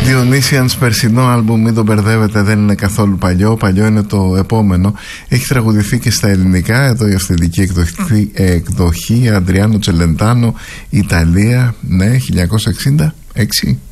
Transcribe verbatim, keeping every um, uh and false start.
Dionysians, περσινό άλμπουμ, μην το μπερδεύετε, δεν είναι καθόλου παλιό. Παλιό είναι το επόμενο. Έχει τραγουδηθεί και στα ελληνικά. Εδώ η αυθεντική εκδοχή, εκδοχή Αντριάνο Τσελεντάνο, Ιταλία. Ναι, χίλια εννιακόσια εξήντα έξι.